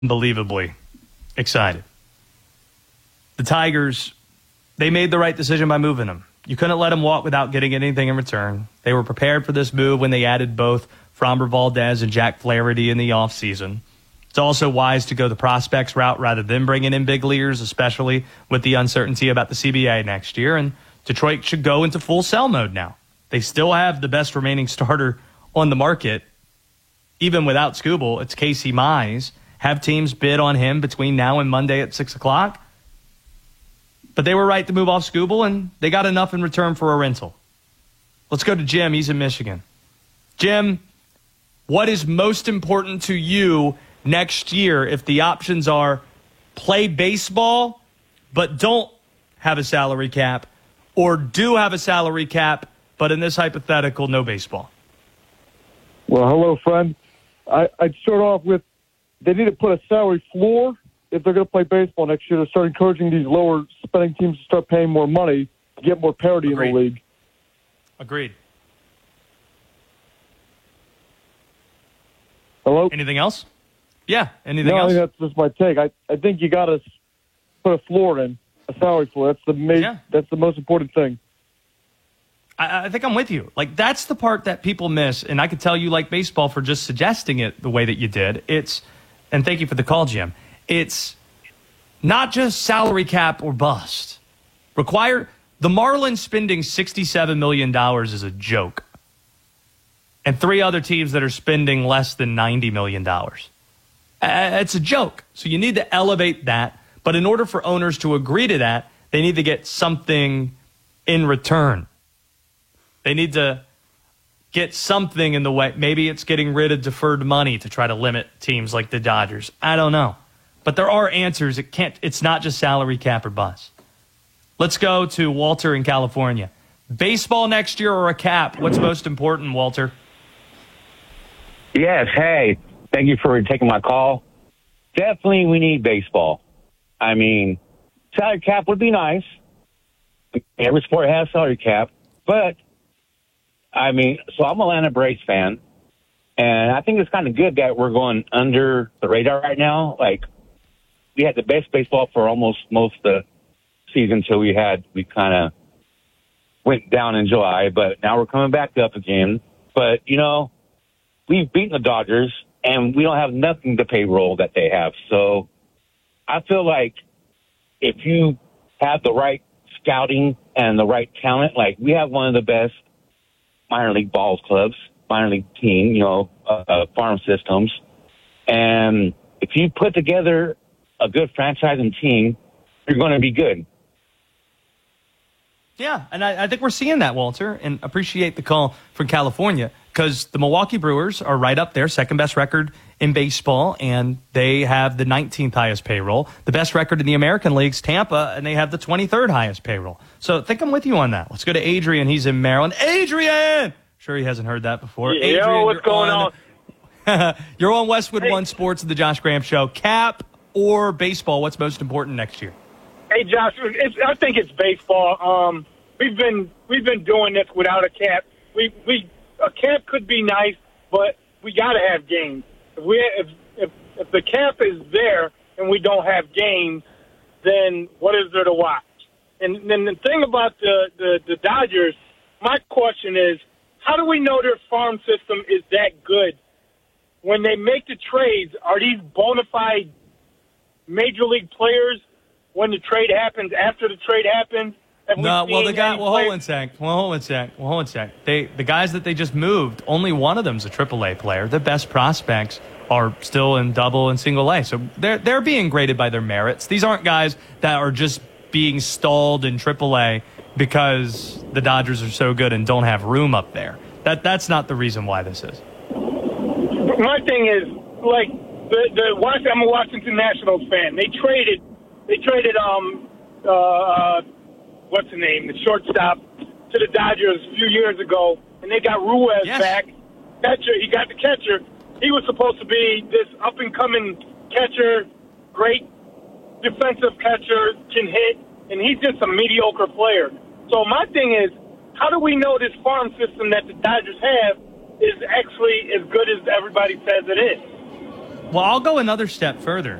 unbelievably excited. The Tigers, they made the right decision by moving him. You couldn't let him walk without getting anything in return. They were prepared for this move when they added both Framber Valdez and Jack Flaherty in the offseason. It's also wise to go the prospects route rather than bringing in big leaguers, especially with the uncertainty about the CBA next year. And Detroit should go into full sell mode now. They still have the best remaining starter on the market, even without Skubal. It's Casey Mize. Have teams bid on him between now and Monday at 6 o'clock. But they were right to move off Skubal, and they got enough in return for a rental. Let's go to Jim. He's in Michigan. Jim, what is most important to you next year if the options are play baseball but don't have a salary cap, or do have a salary cap but in this hypothetical, no baseball? Well, hello, friend. I'd start off with they need to put a salary floor if they're going to play baseball next year to start encouraging these lower spending teams to start paying more money to get more parity Agreed. in the league. Agreed. Hello? Anything else? Yeah, anything No, else? I think that's just my take. I think you got to put a floor in, a salary floor. That's the most important thing. I think I'm with you. Like, that's the part that people miss, and I could tell you like baseball for just suggesting it the way that you did. And thank you for the call, Jim. It's not just salary cap or bust. The Marlins spending $67 million is a joke. And three other teams that are spending less than $90 million. It's a joke. So you need to elevate that. But in order for owners to agree to that, they need to get something in return. They need to get something in the way. Maybe it's getting rid of deferred money to try to limit teams like the Dodgers. I don't know. But there are answers. It's not just salary cap or bust. Let's go to Walter in California. Baseball next year or a cap? What's most important, Walter? Yes, hey, thank you for taking my call. Definitely we need baseball. I mean, salary cap would be nice. Every sport has salary cap. But, I mean, so I'm a Atlanta Braves fan. And I think it's kind of good that we're going under the radar right now. Like, we had the best baseball for almost most of the season until we kind of went down in July. But now we're coming back up again. But, you know, we've beaten the Dodgers, and we don't have nothing to payroll that they have. So I feel like if you have the right scouting and the right talent, like we have one of the best minor league balls clubs, minor league team, farm systems. And if you put together a good franchising team, you're going to be good. Yeah, and I think we're seeing that, Walter, and appreciate the call from California because the Milwaukee Brewers are right up there, second best record in baseball, and they have the 19th highest payroll. The best record in the American League's Tampa, and they have the 23rd highest payroll. So I think I'm with you on that. Let's go to Adrian. He's in Maryland. Adrian! Sure he hasn't heard that before. Yeah, Adrian, what's going on? You're on Westwood One Sports of the Josh Graham Show. Cap or baseball, what's most important next year? Hey, Josh, I think it's baseball. We've been doing this without a cap. A cap could be nice, but we got to have games. If the cap is there and we don't have games, then what is there to watch? And then the thing about the Dodgers, my question is, how do we know their farm system is that good? When they make the trades, are these bona fide major league players when the trade happens, after the trade happens? Hold on a sec. The guys that they just moved, only one of them's a AAA player. The best prospects are still in double and single A. So they're being graded by their merits. These aren't guys that are just being stalled in AAA because the Dodgers are so good and don't have room up there. That's not the reason why this is. My thing is, like, I'm a Washington Nationals fan. They traded what's the name, the shortstop, to the Dodgers a few years ago, and they got Ruiz back. Catcher, he got the catcher. He was supposed to be this up-and-coming catcher, great defensive catcher, can hit, and he's just a mediocre player. So my thing is, how do we know this farm system that the Dodgers have is actually as good as everybody says it is? Well, I'll go another step further.